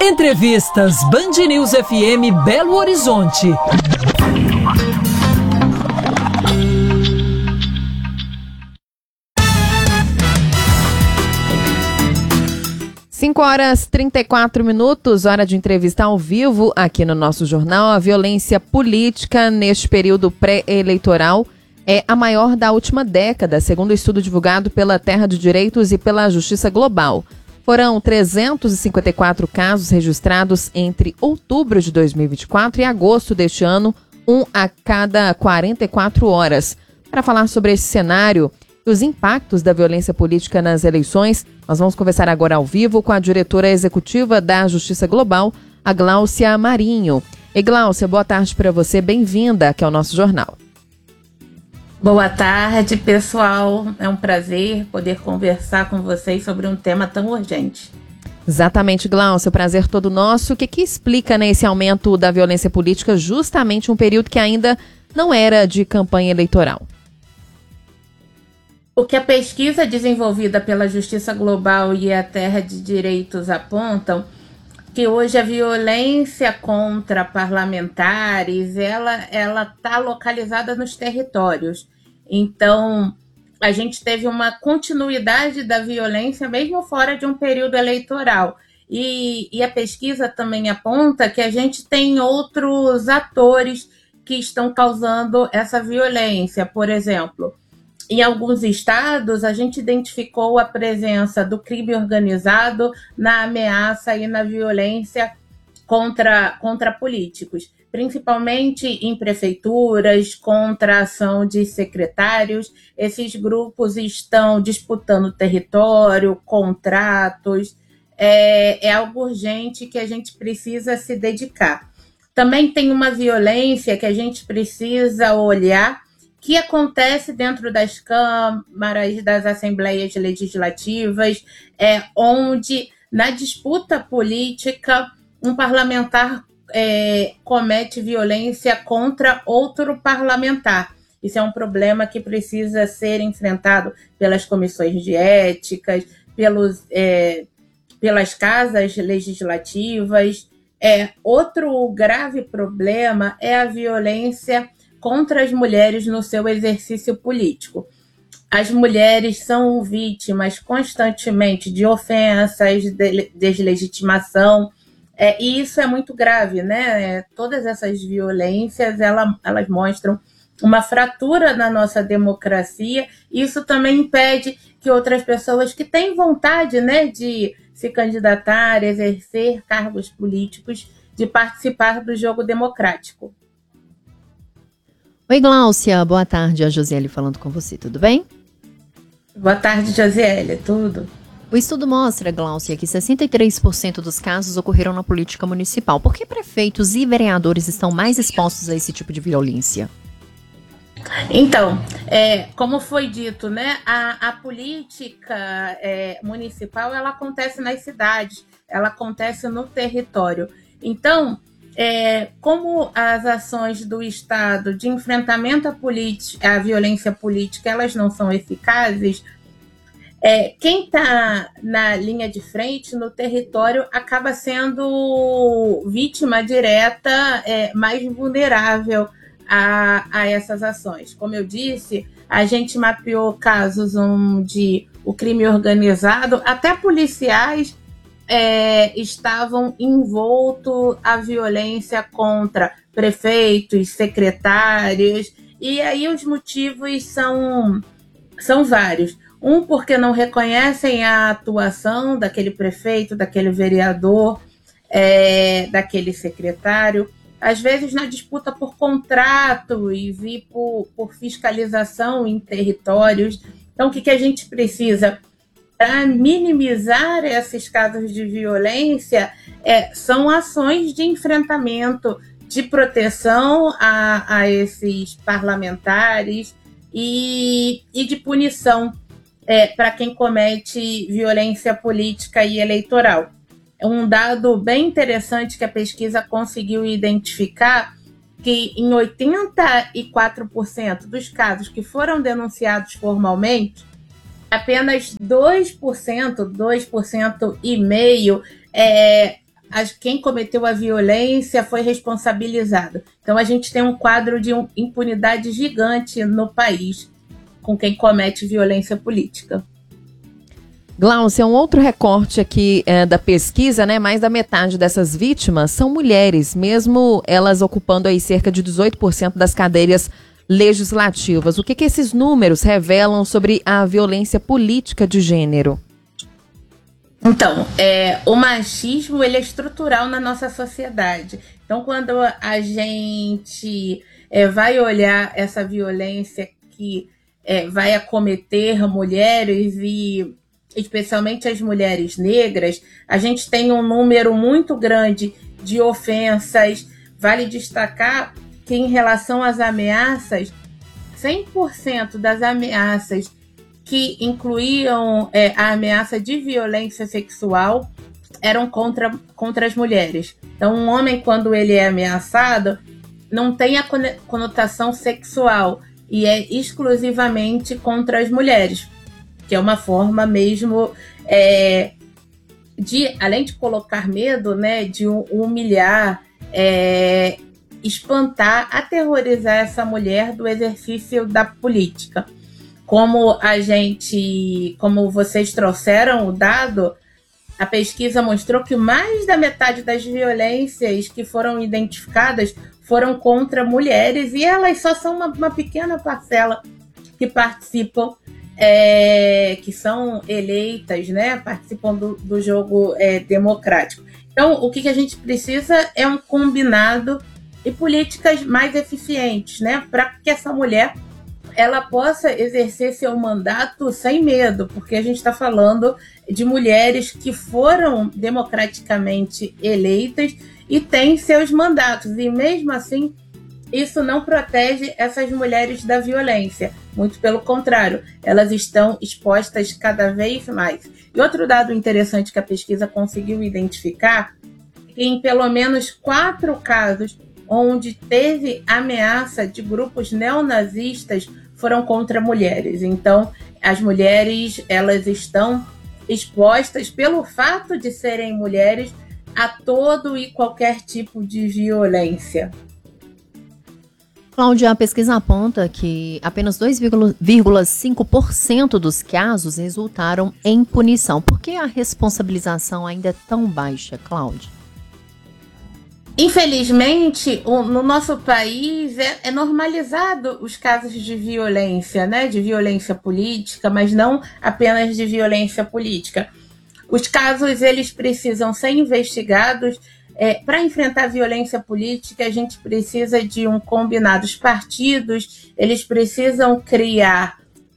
Entrevistas Band News FM Belo Horizonte. 5h34, hora de entrevista ao vivo aqui no nosso jornal. A violência política neste período pré-eleitoral é a maior da última década, segundo o estudo divulgado pela Terra de Direitos e pela Justiça Global. Foram 354 casos registrados entre outubro de 2024 e agosto deste ano, um a cada 44 horas. Para falar sobre esse cenário e os impactos da violência política nas eleições, nós vamos conversar agora ao vivo com a diretora executiva da Justiça Global, a Gláucia Marinho. E Gláucia, boa tarde para você, bem-vinda aqui ao nosso jornal. Boa tarde, pessoal. É um prazer poder conversar com vocês sobre um tema tão urgente. Exatamente, Gláucia, o prazer todo nosso. O que explica, né, esse aumento da violência política justamente um período que ainda não era de campanha eleitoral? O que a pesquisa desenvolvida pela Justiça Global e a Terra de Direitos apontam que hoje a violência contra parlamentares, ela está localizada nos territórios. Então, a gente teve uma continuidade da violência mesmo fora de um período eleitoral. E a pesquisa também aponta que a gente tem outros atores que estão causando essa violência. Por exemplo, em alguns estados, a gente identificou a presença do crime organizado na ameaça e na violência contra políticos, principalmente em prefeituras, contra a ação de secretários. Esses grupos estão disputando território, contratos. É algo urgente que a gente precisa se dedicar. Também tem uma violência que a gente precisa olhar, que acontece dentro das câmaras, das assembleias legislativas, onde, na disputa política, um parlamentar comete violência contra outro parlamentar. Isso é um problema que precisa ser enfrentado pelas comissões de éticas, pelas casas legislativas. Outro grave problema é a violência contra as mulheres no seu exercício político. As mulheres são vítimas constantemente de ofensas, de deslegitimação, e isso é muito grave, né? Todas essas violências, elas mostram uma fratura na nossa democracia. Isso também impede que outras pessoas que têm vontade, né, de se candidatar, exercer cargos políticos, de participar do jogo democrático. Oi, Gláucia, boa tarde, a Josiele falando com você, tudo bem? Boa tarde, Josiele, tudo? O estudo mostra, Gláucia, que 63% dos casos ocorreram na política municipal. Por que prefeitos e vereadores estão mais expostos a esse tipo de violência? Então, como foi dito, né, a política municipal, ela acontece nas cidades, ela acontece no território. Então, como as ações do Estado de enfrentamento à violência política, elas não são eficazes, quem está na linha de frente, no território, acaba sendo vítima direta, mais vulnerável a essas ações. Como eu disse, a gente mapeou casos onde o crime organizado, até policiais, estavam envoltos à violência contra prefeitos, secretários, e aí os motivos são vários. Porque não reconhecem a atuação daquele prefeito, daquele vereador, daquele secretário, às vezes na disputa por contratos e por fiscalização em territórios. Então, o que a gente precisa para minimizar esses casos de violência são ações de enfrentamento, de proteção a esses parlamentares e de punição para quem comete violência política e eleitoral. Um dado bem interessante que a pesquisa conseguiu identificar, que em 84% dos casos que foram denunciados formalmente, apenas 2% e meio quem cometeu a violência foi responsabilizado. Então a gente tem um quadro de impunidade gigante no país com quem comete violência política. Gláucia, um outro recorte aqui da pesquisa, né? Mais da metade dessas vítimas são mulheres, mesmo elas ocupando aí cerca de 18% das cadeiras legislativas. O que esses números revelam sobre a violência política de gênero? Então, o machismo ele é estrutural na nossa sociedade. Então, quando a gente vai olhar essa violência que vai acometer mulheres e especialmente as mulheres negras, a gente tem um número muito grande de ofensas. Vale destacar que em relação às ameaças, 100% das ameaças que incluíam a ameaça de violência sexual eram contra as mulheres. Então, um homem, quando ele é ameaçado, não tem a conotação sexual e é exclusivamente contra as mulheres, que é uma forma mesmo de, além de colocar medo, né, de humilhar, espantar, aterrorizar essa mulher do exercício da política. Como vocês trouxeram o dado, a pesquisa mostrou que mais da metade das violências que foram identificadas foram contra mulheres, e elas só são uma pequena parcela que participam, que são eleitas, né, participam do jogo democrático. Então, o que a gente precisa é um combinado e políticas mais eficientes, né, para que essa mulher ela possa exercer seu mandato sem medo, porque a gente está falando de mulheres que foram democraticamente eleitas e têm seus mandatos, e mesmo assim isso não protege essas mulheres da violência, muito pelo contrário, elas estão expostas cada vez mais. E outro dado interessante que a pesquisa conseguiu identificar, que em pelo menos 4 casos onde teve ameaça de grupos neonazistas foram contra mulheres. Então, as mulheres, elas estão expostas, pelo fato de serem mulheres, a todo e qualquer tipo de violência. Cláudia, a pesquisa aponta que apenas 2,5% dos casos resultaram em punição. Por que a responsabilização ainda é tão baixa, Cláudia? Infelizmente, no nosso país é normalizado os casos de violência, né? De violência política, mas não apenas de violência política. Os casos eles precisam ser investigados. Para enfrentar a violência política, a gente precisa de um combinado. Os partidos eles precisam criar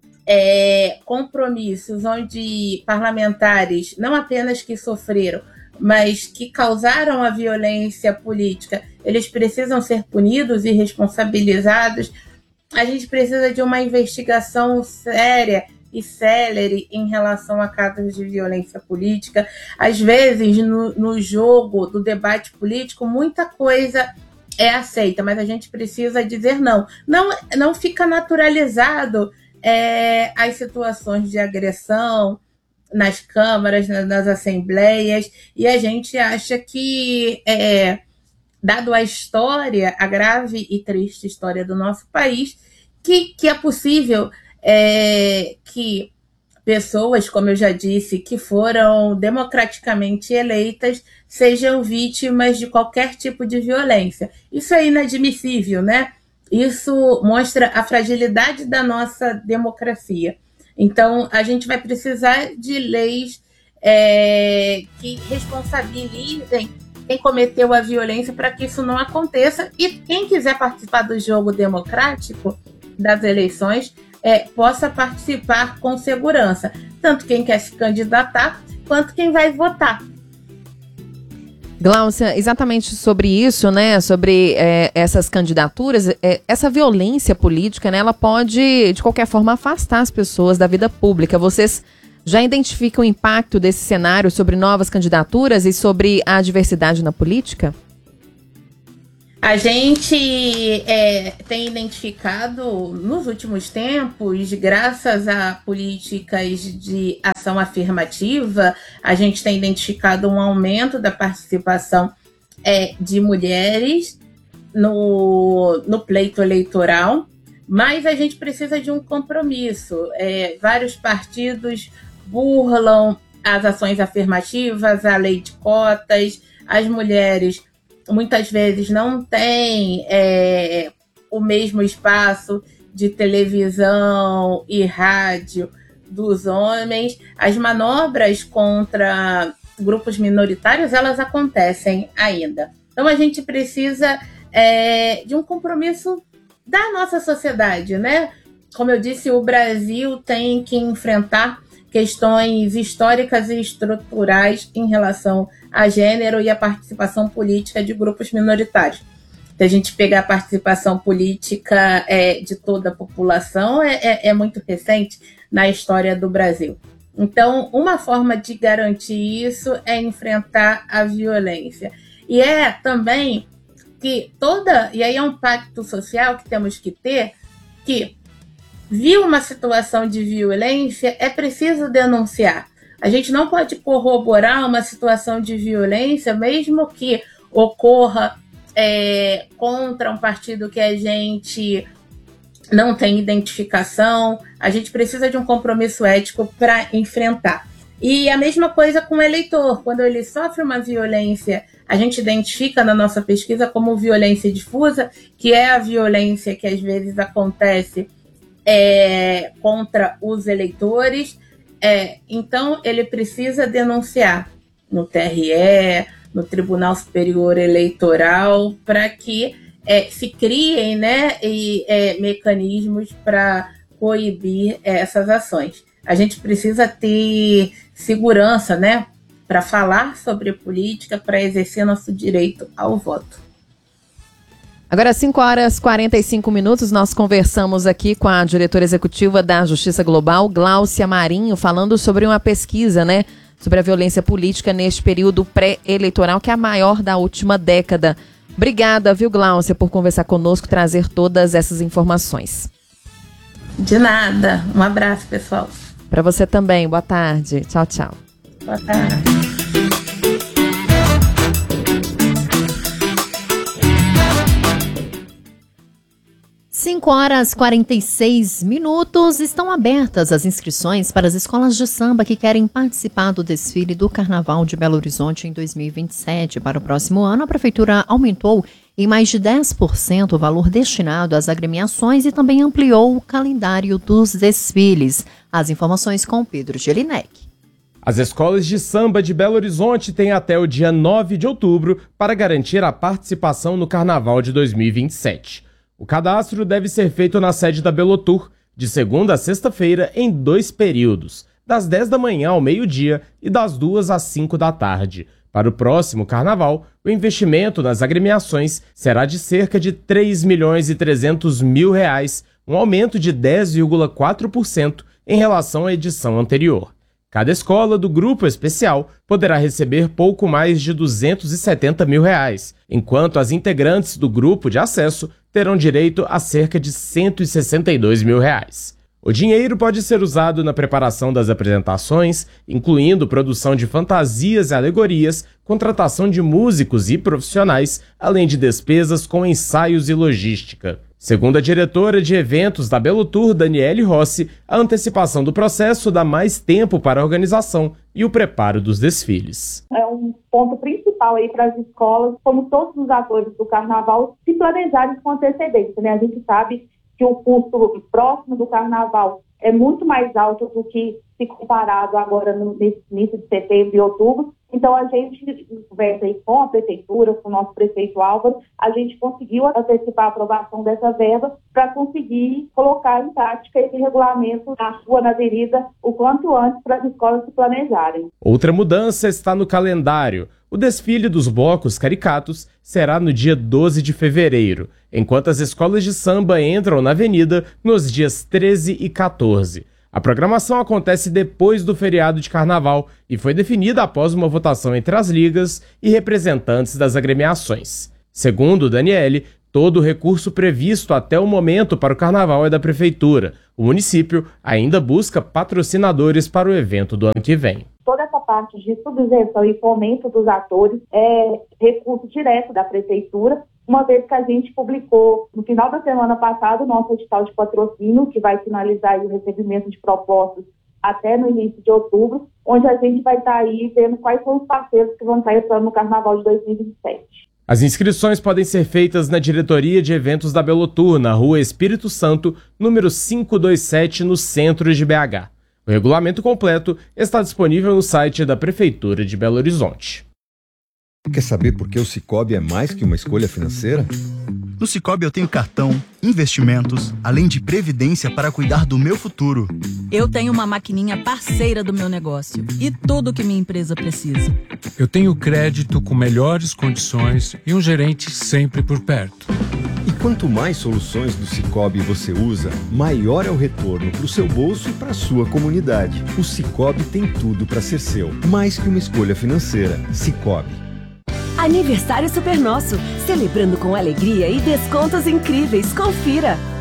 compromissos onde parlamentares, não apenas que sofreram, mas que causaram a violência política, eles precisam ser punidos e responsabilizados. A gente precisa de uma investigação séria e célere em relação a casos de violência política. Às vezes, no jogo do debate político, muita coisa é aceita, mas a gente precisa dizer não. Não fica naturalizado as situações de agressão nas câmaras, nas assembleias, e a gente acha que, dado a história, a grave e triste história do nosso país, que é possível que pessoas, como eu já disse, que foram democraticamente eleitas, sejam vítimas de qualquer tipo de violência. Isso é inadmissível, né? Isso mostra a fragilidade da nossa democracia. Então, a gente vai precisar de leis que responsabilizem quem cometeu a violência para que isso não aconteça. E quem quiser participar do jogo democrático das eleições possa participar com segurança. Tanto quem quer se candidatar, quanto quem vai votar. Gláucia, exatamente sobre isso, né, sobre essas candidaturas, essa violência política, né, ela pode, de qualquer forma, afastar as pessoas da vida pública. Vocês já identificam o impacto desse cenário sobre novas candidaturas e sobre a diversidade na política? A gente tem identificado nos últimos tempos, graças a políticas de ação afirmativa, a gente tem identificado um aumento da participação de mulheres no pleito eleitoral, mas a gente precisa de um compromisso. Vários partidos burlam as ações afirmativas, a lei de cotas, as mulheres muitas vezes não têm o mesmo espaço de televisão e rádio dos homens. As manobras contra grupos minoritários, elas acontecem ainda. Então a gente precisa de um compromisso da nossa sociedade, né? Como eu disse, o Brasil tem que enfrentar questões históricas e estruturais em relação a gênero e a participação política de grupos minoritários. Se a gente pegar a participação política de toda a população, é muito recente na história do Brasil. Então, uma forma de garantir isso é enfrentar a violência. E também que e aí é um pacto social que temos que ter, que viu uma situação de violência, é preciso denunciar. A gente não pode corroborar uma situação de violência, mesmo que ocorra contra um partido que a gente não tem identificação. A gente precisa de um compromisso ético para enfrentar. E a mesma coisa com o eleitor. Quando ele sofre uma violência, a gente identifica na nossa pesquisa como violência difusa, que é a violência que às vezes acontece contra os eleitores. Então, ele precisa denunciar no TRE, no Tribunal Superior Eleitoral, para que se criem, né, mecanismos para coibir essas ações. A gente precisa ter segurança, né, para falar sobre política, para exercer nosso direito ao voto. Agora, 5h45, nós conversamos aqui com a diretora executiva da Justiça Global, Gláucia Marinho, falando sobre uma pesquisa, né, sobre a violência política neste período pré-eleitoral, que é a maior da última década. Obrigada, viu, Gláucia, por conversar conosco, trazer todas essas informações. De nada. Um abraço, pessoal. Para você também. Boa tarde. Tchau, tchau. Boa tarde. Cinco horas e 46 minutos. Estão abertas as inscrições para as escolas de samba que querem participar do desfile do Carnaval de Belo Horizonte em 2027. Para o próximo ano, a Prefeitura aumentou em mais de 10% o valor destinado às agremiações e também ampliou o calendário dos desfiles. As informações com Pedro Gelinek. As escolas de samba de Belo Horizonte têm até o dia 9 de outubro para garantir a participação no Carnaval de 2027. O cadastro deve ser feito na sede da Belotur, de segunda a sexta-feira, em 2 períodos, das 10 da manhã ao meio-dia e das 2 às 5 da tarde. Para o próximo Carnaval, o investimento nas agremiações será de cerca de R$ 3.300.000, um aumento de 10,4% em relação à edição anterior. Cada escola do grupo especial poderá receber pouco mais de R$ 270.000, enquanto as integrantes do grupo de acesso terão direito a cerca de R$ 162.000. O dinheiro pode ser usado na preparação das apresentações, incluindo produção de fantasias e alegorias, contratação de músicos e profissionais, além de despesas com ensaios e logística. Segundo a diretora de eventos da Belotur, Daniele Rossi, a antecipação do processo dá mais tempo para a organização e o preparo dos desfiles. É um ponto principal aí para as escolas, como todos os atores do Carnaval, se planejarem com antecedência, né? A gente sabe que o custo próximo do Carnaval é muito mais alto do que se comparado agora nesse início de setembro e outubro. Então, a gente conversa aí com a Prefeitura, com o nosso prefeito Álvaro, a gente conseguiu antecipar a aprovação dessa verba para conseguir colocar em prática esse regulamento na rua, na avenida, o quanto antes para as escolas se planejarem. Outra mudança está no calendário. O desfile dos blocos caricatos será no dia 12 de fevereiro, enquanto as escolas de samba entram na avenida nos dias 13 e 14. A programação acontece depois do feriado de Carnaval e foi definida após uma votação entre as ligas e representantes das agremiações. Segundo Daniele, todo o recurso previsto até o momento para o carnaval é da prefeitura. O município ainda busca patrocinadores para o evento do ano que vem. Toda essa parte de subvenção e fomento dos atores é recurso direto da prefeitura, uma vez que a gente publicou no final da semana passada o nosso edital de patrocínio, que vai finalizar aí o recebimento de propostas até no início de outubro, onde a gente vai estar aí vendo quais são os parceiros que vão estar entrando no Carnaval de 2027. As inscrições podem ser feitas na Diretoria de Eventos da Belotur, na Rua Espírito Santo, número 527, no centro de BH. O regulamento completo está disponível no site da Prefeitura de Belo Horizonte. Quer saber por que o Sicoob é mais que uma escolha financeira? No Sicoob eu tenho cartão, investimentos, além de previdência para cuidar do meu futuro. Eu tenho uma maquininha parceira do meu negócio e tudo que minha empresa precisa. Eu tenho crédito com melhores condições e um gerente sempre por perto. E quanto mais soluções do Sicoob você usa, maior é o retorno para o seu bolso e para a sua comunidade. O Sicoob tem tudo para ser seu, mais que uma escolha financeira. Sicoob. Aniversário Super Nosso, celebrando com alegria e descontos incríveis. Confira!